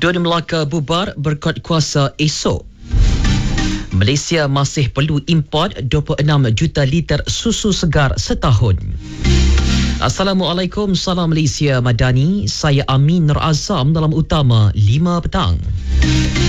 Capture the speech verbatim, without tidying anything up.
Dun Melaka bubar berkat kuasa esok. Malaysia masih perlu import dua puluh enam juta liter susu segar setahun. Assalamualaikum, salam Malaysia Madani. Saya Amin Nur Azam dalam utama lima petang.